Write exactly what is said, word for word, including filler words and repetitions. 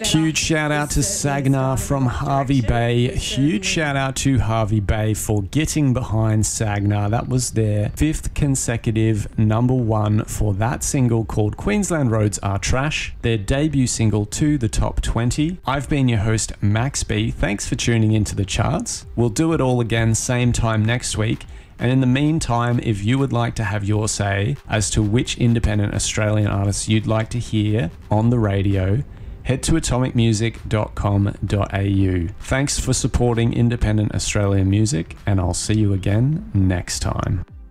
Huge shout out to Sagna from Harvey Bay. Huge shout out to Harvey Bay for getting behind Sagna. That was their fifth consecutive number one for that single called Queensland Roads Are Trash, their debut single to the top twenty. I've been your host, Max B. Thanks for tuning into the charts. We'll do it all again same time next week. And in the meantime, if you would like to have your say as to which independent Australian artists you'd like to hear on the radio, head to atomic music dot com dot a u. Thanks for supporting independent Australian music, and I'll see you again next time.